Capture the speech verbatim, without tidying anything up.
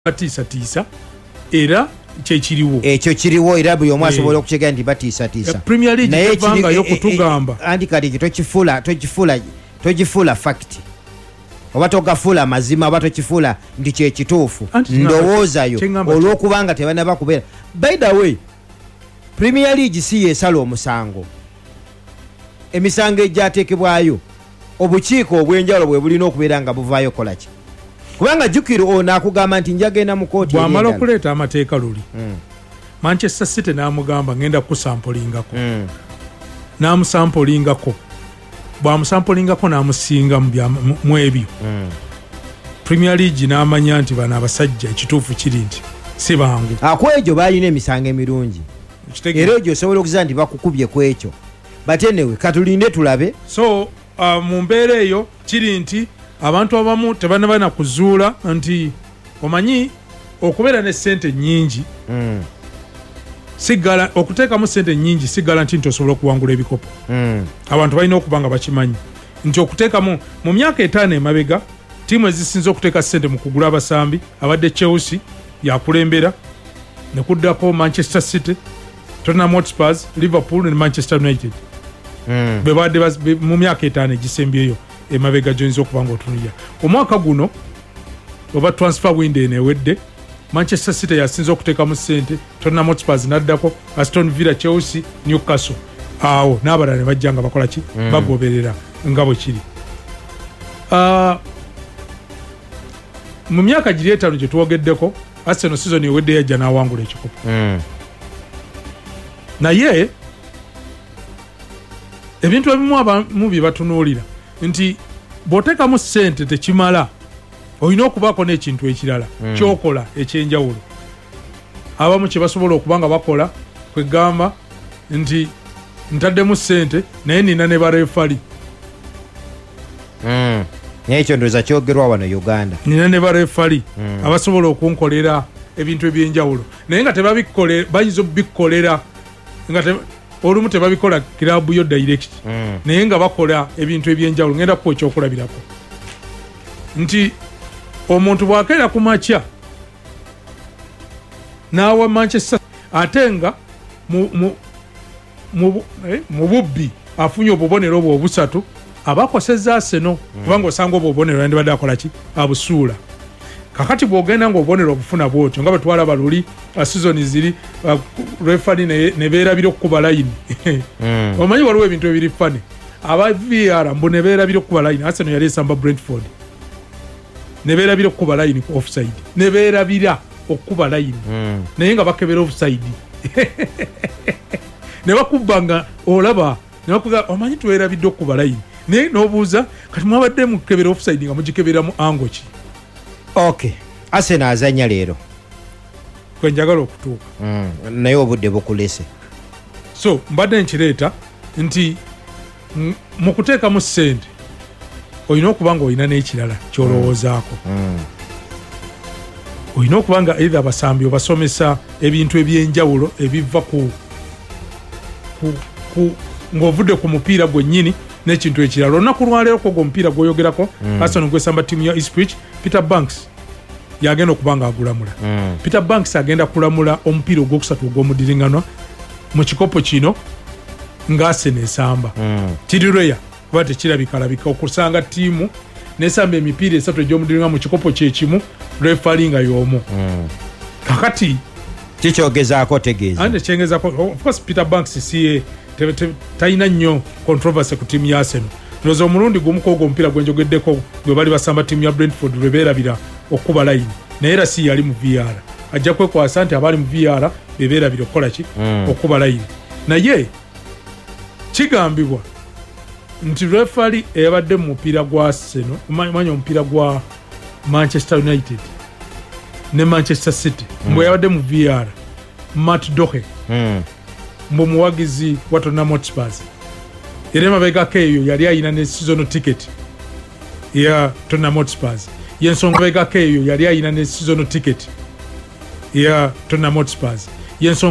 batiisa tiisa era kyekiriwo ekyo kiriwo era buli omu asobola okukigamba nti batiisa tiisa Premier League tevangayo kutugamba andi kati tokifuula tokifuula tokifuula fact oba togafuula mazima oba tokifuula nti kyekituufu ndowoozayo olw'okubanga tebanaba kubeera. By the way, Premier League si yeesala omusango, emisango egyateekebwayo obukiiko obw'enjawulo bwe bulina okubeera nga buvaayo kolaki, kubanga jukiro ono akugamba nti njagenda mu kooti bw'amala okuleeta amateeka luli mm. Manchester City n'amugamba ngenda kusampolingako mm. n'amusampolingako bw'amusampolingako n'amusinga mu ebyo mm. Premier League n'amanya nti bano abasajja ekituufu kiri nti si bangu akwejo balina emisango emirungi era egyo osobola okuza nti bakukubye ku ekyo batenewe katulinde tulabe. So uh, mu mbeera eyo kiri nti abantu abamu tebanabana kuzuula nti omanyi okubeera ne ssente nnyingi mm. sigala okuteekamu ssente nnyingi sigala nti nti osobola okuwangula ebikopo mm. abantu balina okuba nga bakimanyi nti okuteekamu mu myaka etaano emabega tiimu ezisinza okuteeka ssente mu kugula abasambi abadde Chelsea yakulembera ne kuddako Manchester City, Tottenham Hotspur, Liverpool ne Manchester United mm. bebadde mu myaka etaano egisembyeyo emabega joyinza okuba nga otunulira. Omwaka guno oba transfer window enewedde Manchester City yasinza okuteeka mu ssente, Tottenham Hotspur naddako, Aston Villa, Chelsea, Newcastle awo n'abalala ne bajja nga bakola ki mm. bagoberera nga bwe kiri. Uh, mu myaka giri etaano gye tuwogeddeko Arsenal season ewedde yajja n'awangula ekikopo mm. naye ebintu ebimu abamu bye batunuulira nti bw'oteekamu ssente tekimala, olina okubaako n'ekintu ekirala mm. kyokola ekyenjawulo. Abamu kye basobola okuba nga bakola kwegamba nti ntaddemu ssente naye nina ne barefali mm. Ekyo ndowooza kyogerwa wano Uganda, nina ne barefali mm. abasobola okunkolera ebintu ebyenjawulo naye nga tebabikolera, bayinza obikolera nga te olumu tebabikola kiraabu yo direct mm. naye nga bakola ebintu ebyenjawulo. Ngenda kuwa ekyokulabirako nti omuntu bwakeera ku makya n'awa Manchester ate nga mu, mu, mu, eh, mu bubbi afunye obubonero obwo obusatu abakosezza Arsenal mm. kubanga osanga obwo obubonero yandibadde akola ki abusuula. Kakati bw'ogenda ng'obubonero obufuna bwotyo nga bwe twalaba luli season ziri uh, refali ne, ne beerabira okukuba layini mm. omanyi waliwo ebintu ebiri fane aba V R mbu ne beerabira okukuba layini. Arsenal yali esamba Brentford ne beerabira okukuba layini ku offside, ne beerabira okukuba layini mm. naye nga bakebera offside ne bakubba nga olaba ne bakuga omanyi tuweerabidde okukuba layini naye n'obuuza kati mwabadde mukebera offside nga mugikebera mu ango ki. Okay, Arsenal azanya leero kwe njagala okutuuka mm. naye obudde bukulese, so mbadde nkireeta nti mu kuteekamu ssente olina okuba nga olina n'ekirala kyolowoozaako mm. olina okuba nga either abasambi obasomesa ebintu ebyenjawulo ebiva ku, ku, ku ng'ovudde ku mupiira gwennyini n'ekintu ekirala. Olunaku lwaleero kwo omupiira gwoyogerako mm. Arsenal gwesamba ttiimu ya Ipswich, Peter Banks yagenda okuba nga agulamula mm. Peter Banks agenda kulamula omupiira ogwokusatu ogw'omudiringanwa mu kikopo kino nga Arsenal esamba mm. kirireya kuba tekirabikalabika okusanga ttiimu nesamba emipiira esatu egy'omudiringanwa mu kikopo kyekimu refali nga y'omu mm. kakati kikyogezaako tegeeza ande kyengezaako of course Peter Banks siye talina nnyo controversy ku ttiimu ya Arsenal. Ndowooza omulundi gumu kwogo omupiira gwenjogeddeko gwe bali basamba ttiimu ya Brentford lwe beerabira okukuba layini naye era si yali mu V R, ajja kwekwasa nti abaali mu V R be beerabira okukola ki mm. okukuba layini. Naye kigambibwa nti refali eyabadde mu mupiira gwa Arsenal, manya omupiira gwa Manchester United ne Manchester City mm. mbwe yabadde mu V R, Matt Dohe mm. mbu muwagizi wa Tottenham Hotspur era emabegako eyo yali ayina ne season ticket ya Tottenham Hotspur, yensonga emabegako eyo yali ayina ne season ticket ya Tottenham Hotspur, yensonga